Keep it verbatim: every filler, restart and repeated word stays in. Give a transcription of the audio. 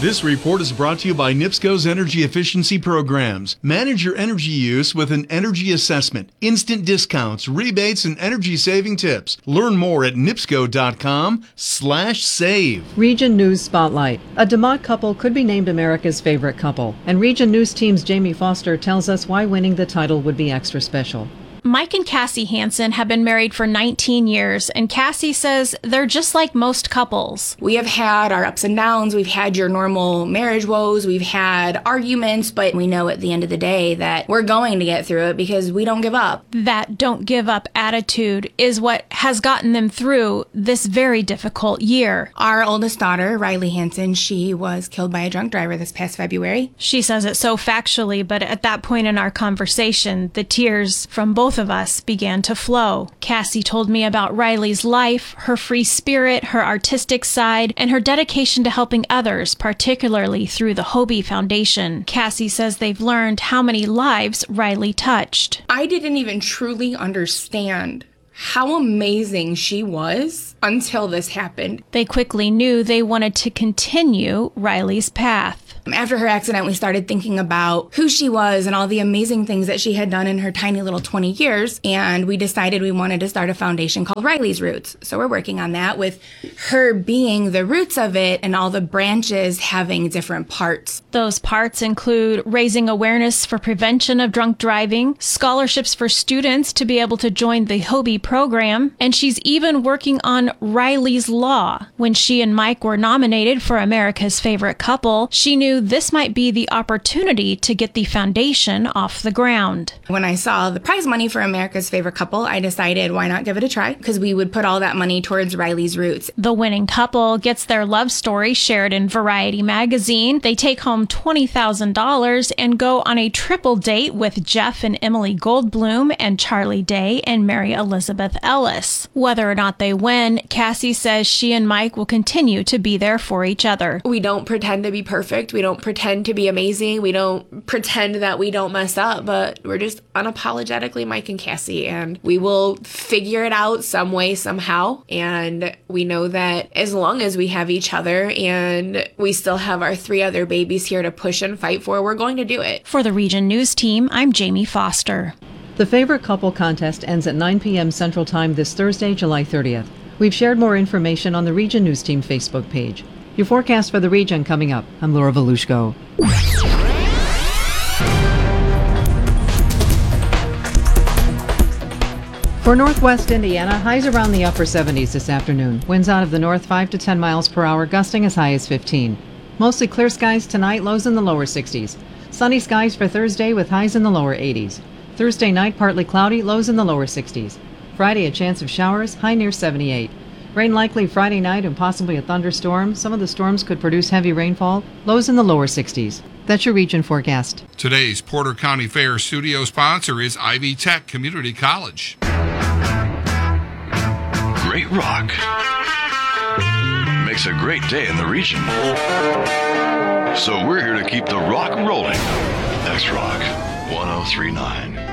This report is brought to you by NIPSCO's Energy Efficiency Programs. Manage your energy use with an energy assessment, instant discounts, rebates, and energy-saving tips. Learn more at nipsco.com slash save. Region News Spotlight. A DeMott couple could be named America's favorite couple. And Region News Team's Jamie Foster tells us why winning the title would be extra special. Mike and Cassie Hansen have been married for nineteen years, and Cassie says they're just like most couples. We have had our ups and downs. We've had your normal marriage woes. We've had arguments, but we know at the end of the day that we're going to get through it because we don't give up. That don't give up attitude is what has gotten them through this very difficult year. Our oldest daughter, Riley Hansen, she was killed by a drunk driver this past February. She says it so factually, but at that point in our conversation, the tears from both of us began to flow. Cassie told me about Riley's life, her free spirit, her artistic side, and her dedication to helping others, particularly through the Hobie Foundation. Cassie says they've learned how many lives Riley touched. I didn't even truly understand how amazing she was until this happened. They quickly knew they wanted to continue Riley's path. After her accident, we started thinking about who she was and all the amazing things that she had done in her tiny little twenty years. And we decided we wanted to start a foundation called Riley's Roots. So we're working on that with her being the roots of it and all the branches having different parts. Those parts include raising awareness for prevention of drunk driving, scholarships for students to be able to join the Hobie program, and she's even working on Riley's Law. When she and Mike were nominated for America's Favorite Couple, she knew this might be the opportunity to get the foundation off the ground. When I saw the prize money for America's Favorite Couple, I decided why not give it a try, because we would put all that money towards Riley's Roots. The winning couple gets their love story shared in Variety magazine. They take home twenty thousand dollars and go on a triple date with Jeff and Emily Goldblum and Charlie Day and Mary Elizabeth Ellis. Whether or not they win, Cassie says she and Mike will continue to be there for each other. We don't pretend to be perfect. We don't pretend to be amazing. We don't pretend that we don't mess up, but we're just unapologetically Mike and Cassie, and we will figure it out some way, somehow. And we know that as long as we have each other and we still have our three other babies here to push and fight for, we're going to do it. For the Region News Team, I'm Jamie Foster. The Favorite Couple contest ends at nine p.m. Central Time this Thursday, July thirtieth. We've shared more information on the Region News Team Facebook page. Your forecast for the region coming up. I'm Laura Volushko. For northwest Indiana, highs around the upper seventies this afternoon. Winds out of the north five to ten miles per hour, gusting as high as fifteen. Mostly clear skies tonight, lows in the lower sixties. Sunny skies for Thursday with highs in the lower eighties. Thursday night, partly cloudy, lows in the lower sixties. Friday, a chance of showers, high near seventy-eight. Rain likely Friday night and possibly a thunderstorm. Some of the storms could produce heavy rainfall. Lows in the lower sixties. That's your region forecast. Today's Porter County Fair studio sponsor is Ivy Tech Community College. Great rock makes a great day in the region. So we're here to keep the rock rolling. X-Rock one oh three point nine.